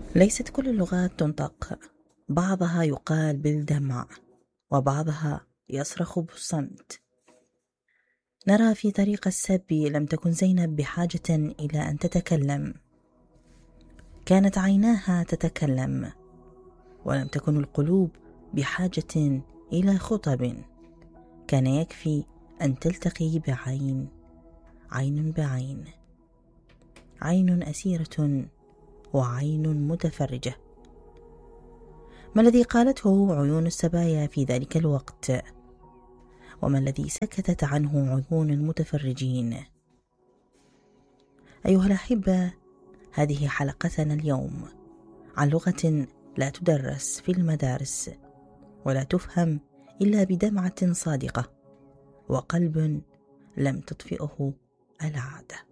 ليست كل اللغات تنطق، بعضها يقال بالدمع وبعضها يصرخ بالصمت. نرى في طريق السب لم تكن زينب بحاجة إلى أن تتكلم، كانت عيناها تتكلم، ولم تكن القلوب بحاجة إلى خطب، كان يكفي أن تلتقي بعين، عين بعين، عين أسيرة وعين متفرجة. ما الذي قالته عيون السبايا في ذلك الوقت؟ وما الذي سكتت عنه عيون المتفرجين؟ أيها الأحبة، هذه حلقتنا اليوم عن لغة لا تدرس في المدارس ولا تفهم إلا بدمعة صادقة وقلب لم تطفئه العادة.